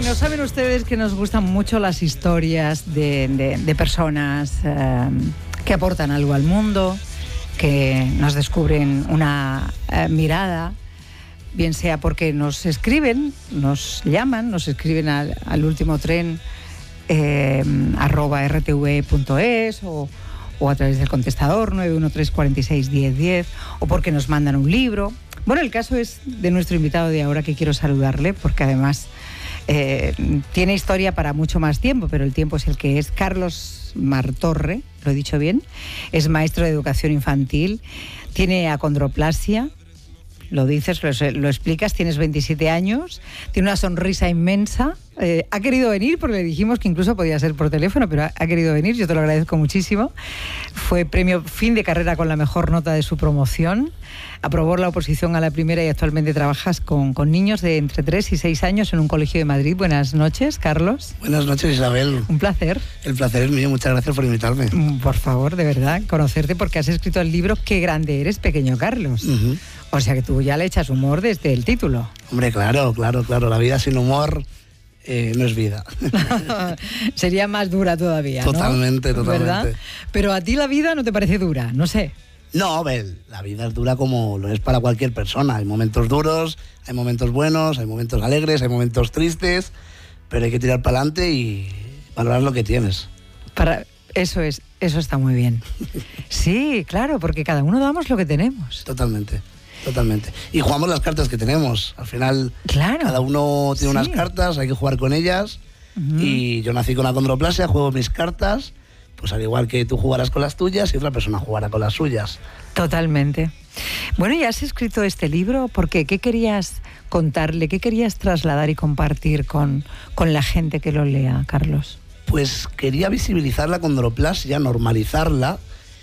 Bueno, saben ustedes que nos gustan mucho las historias de personas que aportan algo al mundo, que nos descubren una mirada, bien sea porque nos escriben, nos llaman, nos escriben al último tren @rtv.es o a través del contestador 913461010 o porque nos mandan un libro. Bueno, el caso es de nuestro invitado de ahora, que quiero saludarle porque además tiene historia para mucho más tiempo, pero el tiempo es el que es. Carlos Martorre, lo he dicho bien, es maestro de educación infantil, tiene acondroplasia. Lo dices, lo explicas, tienes 27 años, tiene una sonrisa inmensa. Ha querido venir porque le dijimos que incluso podía ser por teléfono, pero ha querido venir, yo te lo agradezco muchísimo. Fue premio fin de carrera con la mejor nota de su promoción. Aprobó la oposición a la primera y actualmente trabajas con niños de entre 3 y 6 años en un colegio de Madrid. Buenas noches, Carlos. Buenas noches, Isabel. Un placer. El placer es mío, muchas gracias por invitarme. Por favor, de verdad, conocerte porque has escrito el libro Qué grande eres, pequeño Carlos. Uh-huh. O sea que tú ya le echas humor desde el título. Hombre, claro. La vida sin humor no es vida. Sería más dura todavía, Totalmente, ¿no? totalmente. ¿Verdad? Pero a ti la vida no te parece dura, no sé. No, la vida es dura como lo es para cualquier persona. Hay momentos duros, hay momentos buenos, hay momentos alegres, hay momentos tristes, pero hay que tirar para adelante y valorar lo que tienes. Eso está muy bien. Sí, claro, porque cada uno damos lo que tenemos. Totalmente. Y jugamos las cartas que tenemos. Al final, claro, cada uno tiene unas cartas, hay que jugar con ellas. Uh-huh. Y yo nací con acondroplasia, juego mis cartas, pues al igual que tú jugarás con las tuyas y otra persona jugará con las suyas. Totalmente. Bueno, y has escrito este libro porque ¿qué querías contarle, qué querías trasladar y compartir con la gente que lo lea, Carlos? Pues quería visibilizar la acondroplasia, normalizarla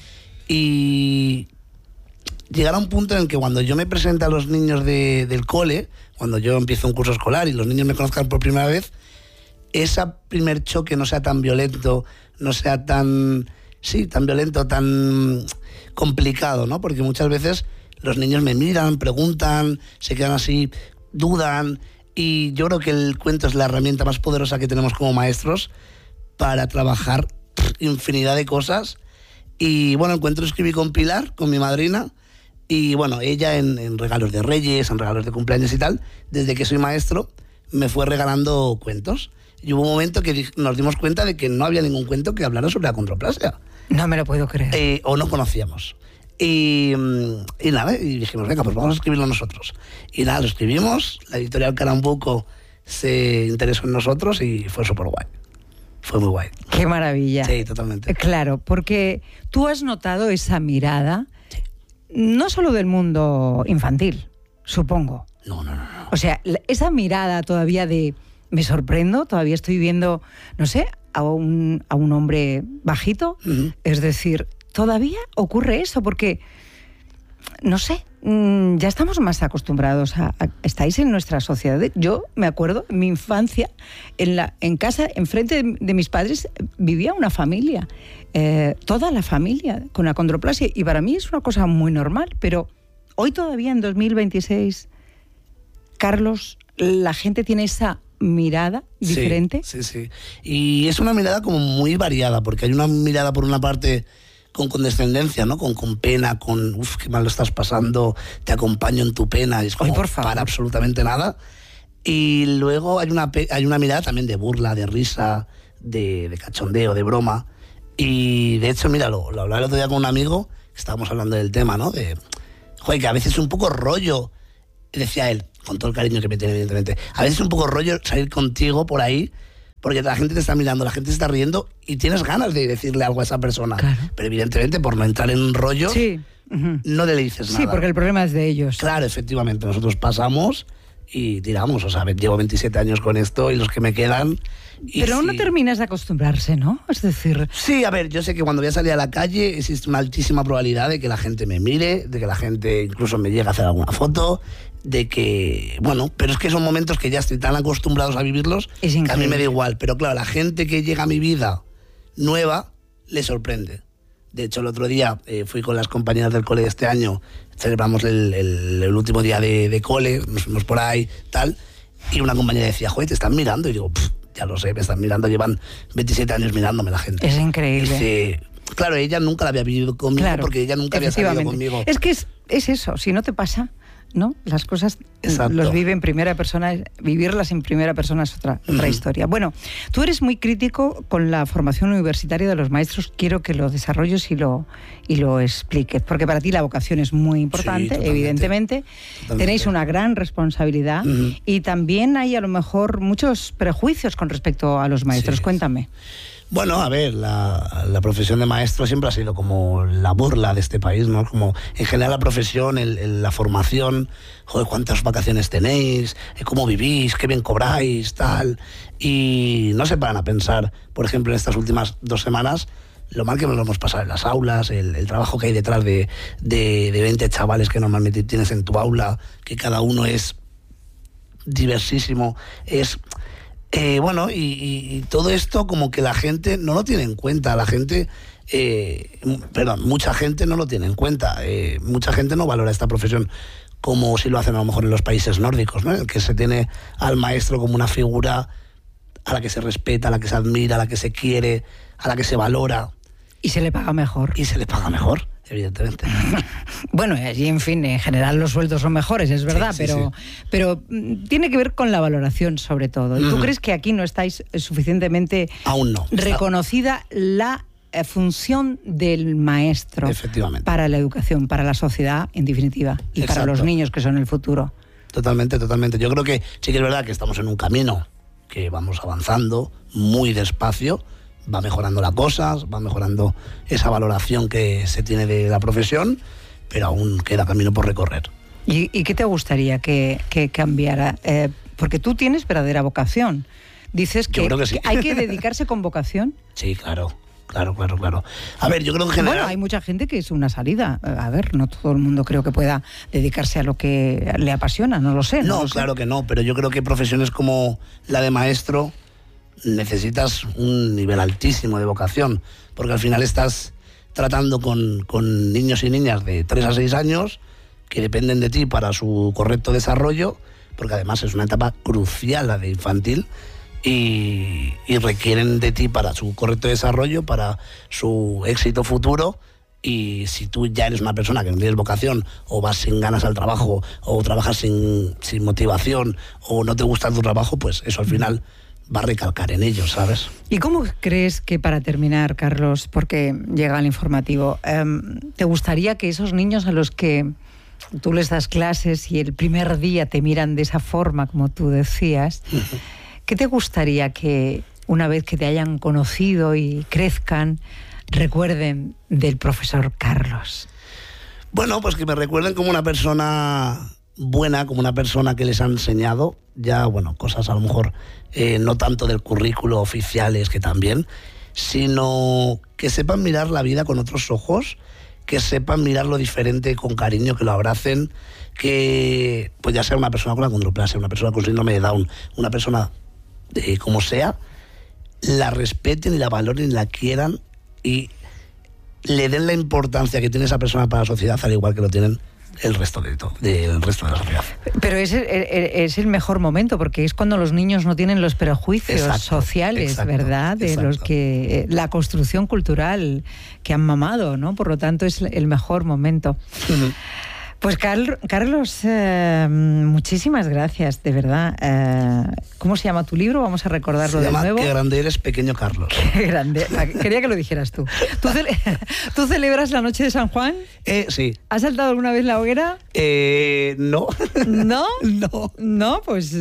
y llegar a un punto en el que cuando yo me presente a los niños del cole, cuando yo empiezo un curso escolar y los niños me conozcan por primera vez, ese primer choque no sea tan violento, no sea tan violento, tan complicado, ¿no? Porque muchas veces los niños me miran, preguntan, se quedan así, dudan, y yo creo que el cuento es la herramienta más poderosa que tenemos como maestros para trabajar infinidad de cosas. Y bueno, el cuento lo escribí con Pilar, con mi madrina, y bueno, ella en regalos de Reyes, en regalos de cumpleaños y tal, desde que soy maestro, me fue regalando cuentos. Y hubo un momento que nos dimos cuenta de que no había ningún cuento que hablara sobre la acondroplasia. No me lo puedo creer. O no conocíamos. Y nada, y dijimos, venga, pues vamos a escribirlo nosotros. Y nada, lo escribimos, la editorial Carambuco se interesó en nosotros y fue súper guay. Fue muy guay. ¡Qué maravilla! Sí, totalmente. Claro, porque tú has notado esa mirada, sí, no solo del mundo infantil, supongo. No. O sea, esa mirada todavía de me sorprendo, todavía estoy viendo, no sé, a un hombre bajito. Uh-huh. Es decir, todavía ocurre eso, porque, no sé, ya estamos más acostumbrados estáis en nuestra sociedad. Yo me acuerdo, en mi infancia, en casa, enfrente de mis padres, vivía una familia, toda la familia con acondroplasia, y para mí es una cosa muy normal, pero hoy todavía, en 2026, Carlos, la gente tiene esa mirada diferente. Sí. Y es una mirada como muy variada, porque hay una mirada por una parte con condescendencia, ¿no? Con pena, con qué mal lo estás pasando, te acompaño en tu pena, y es como para absolutamente nada. Y luego hay una mirada también de burla, de risa, de cachondeo, de broma. Y de hecho, mira, lo hablaba el otro día con un amigo, que estábamos hablando del tema, ¿no? Que a veces es un poco rollo, decía él, con todo el cariño que me tiene, evidentemente, a veces es un poco rollo salir contigo por ahí, porque la gente te está mirando, la gente se está riendo y tienes ganas de decirle algo a esa persona. Claro. Pero evidentemente, por no entrar en rollo, sí, uh-huh, no le dices nada. Sí, porque el problema es de ellos. Claro, efectivamente, nosotros pasamos y tiramos. O sea, llevo 27 años con esto y los que me quedan... Pero no terminas de acostumbrarse, ¿no? Es decir... Sí, a ver, yo sé que cuando voy a salir a la calle existe una altísima probabilidad de que la gente me mire, de que la gente incluso me llegue a hacer alguna foto, de que... Bueno, pero es que son momentos que ya estoy tan acostumbrados a vivirlos que a mí me da igual. Pero claro, la gente que llega a mi vida nueva le sorprende. De hecho, el otro día fui con las compañeras del cole de este año, celebramos el último día de cole, nos fuimos por ahí, tal... Y una compañera decía, joder, te están mirando. Y digo, ya lo sé, me están mirando, llevan 27 años mirándome la gente. Es increíble. Dice, claro, ella nunca la había vivido conmigo, porque ella nunca había salido conmigo. Es que es eso, si no te pasa, ¿no? Las cosas los vive en primera persona, vivirlas en primera persona es otra historia. Bueno, tú eres muy crítico con la formación universitaria de los maestros, quiero que lo desarrolles y lo expliques, porque para ti la vocación es muy importante, sí, evidentemente. Tenéis una gran responsabilidad y también hay a lo mejor muchos prejuicios con respecto a los maestros. Sí, cuéntame. Bueno, a ver, la profesión de maestro siempre ha sido como la burla de este país, ¿no? Como en general la profesión, la formación, joder, cuántas vacaciones tenéis, cómo vivís, qué bien cobráis, tal. Y no se paran a pensar, por ejemplo, en estas últimas 2 semanas, lo mal que nos lo hemos pasado en las aulas, el trabajo que hay detrás de 20 chavales que normalmente tienes en tu aula, que cada uno es diversísimo, es... bueno, y todo esto como que la gente no lo tiene en cuenta, mucha gente no lo tiene en cuenta, mucha gente no valora esta profesión como si lo hacen a lo mejor en los países nórdicos, ¿no? En el que se tiene al maestro como una figura a la que se respeta, a la que se admira, a la que se quiere, a la que se valora. Y se le paga mejor. Y se le paga mejor, evidentemente. Bueno, y en fin, en general los sueldos son mejores, es verdad, sí, pero tiene que ver con la valoración sobre todo. ¿Y tú crees que aquí no estáis suficientemente aún no reconocida la función del maestro para la educación, para la sociedad en definitiva y para los niños que son el futuro? Totalmente. Yo creo que sí que es verdad que estamos en un camino que vamos avanzando muy despacio, va mejorando las cosas, va mejorando esa valoración que se tiene de la profesión, pero aún queda camino por recorrer. ¿Y qué te gustaría que cambiara? Porque tú tienes verdadera vocación. Dices que, sí. ¿Hay que dedicarse con vocación? Sí, claro. A ver, yo creo que en general... Bueno, hay mucha gente que es una salida. A ver, no todo el mundo creo que pueda dedicarse a lo que le apasiona, no lo sé. No, claro que no, pero yo creo que profesiones como la de maestro necesitas un nivel altísimo de vocación, porque al final estás tratando con niños y niñas de 3 a 6 años que dependen de ti para su correcto desarrollo, porque además es una etapa crucial la de infantil y requieren de ti para su correcto desarrollo, para su éxito futuro. Y si tú ya eres una persona que no tienes vocación, o vas sin ganas al trabajo, o trabajas sin motivación, o no te gusta tu trabajo, pues eso al final va a recalcar en ellos, ¿sabes? ¿Y cómo crees que, para terminar, Carlos, porque llega el informativo, te gustaría que esos niños a los que tú les das clases y el primer día te miran de esa forma, como tú decías, ¿qué te gustaría que una vez que te hayan conocido y crezcan, recuerden del profesor Carlos? Bueno, pues que me recuerden como una persona buena, como una persona que les ha enseñado ya, bueno, cosas a lo mejor no tanto del currículo oficiales, que también, sino que sepan mirar la vida con otros ojos, que sepan mirar lo diferente con cariño, que lo abracen, que pues ya sea una persona con la condroplasia, una persona con síndrome de Down, una persona como sea, la respeten y la valoren y la quieran y le den la importancia que tiene esa persona para la sociedad, al igual que lo tienen el resto del resto de la sociedad. Pero es el mejor momento, porque es cuando los niños no tienen los prejuicios sociales, ¿verdad? De los que la construcción cultural que han mamado, ¿no? Por lo tanto, es el mejor momento. Pues Carlos, muchísimas gracias, de verdad. ¿Cómo se llama tu libro? Vamos a recordarlo de nuevo. Qué grande eres, pequeño Carlos. Qué grande. Quería que lo dijeras tú. ¿Tú celebras la noche de San Juan? Sí. ¿Has saltado alguna vez la hoguera? No. ¿No? No. No, pues...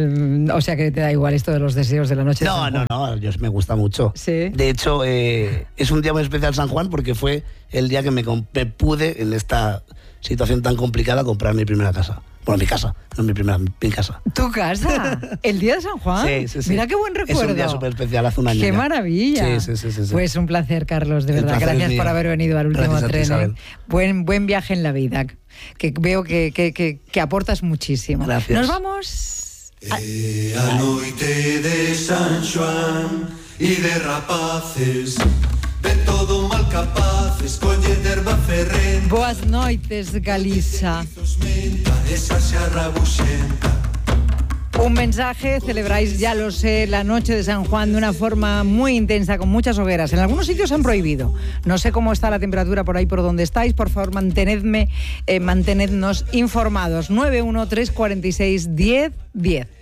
o sea que te da igual esto de los deseos de la noche de San Juan. No, yo me gusta mucho. Sí. De hecho, es un día muy especial San Juan, porque fue el día que me pude, en esta situación tan complicada, comprar mi primera casa. Bueno, mi casa, no mi casa. ¿Tu casa? ¿El día de San Juan? Sí. Mira qué buen recuerdo. Es un día súper especial, hace un año. ¡Qué ya. maravilla! Sí. Pues un placer, Carlos, de verdad. Gracias por haber venido al último tren. Buen viaje en la vida, que veo que aportas muchísimo. Gracias. Nos vamos. A noite de San Xoán e de rapaces, de todo mal capaces, colle derba ferrenta. Boas noites, Galiza. Esa xa rabuxenta, Un mensaje, celebráis, ya lo sé, la noche de San Juan de una forma muy intensa, con muchas hogueras. En algunos sitios han prohibido. No sé cómo está la temperatura por ahí, por donde estáis. Por favor, mantenednos informados. 913461010.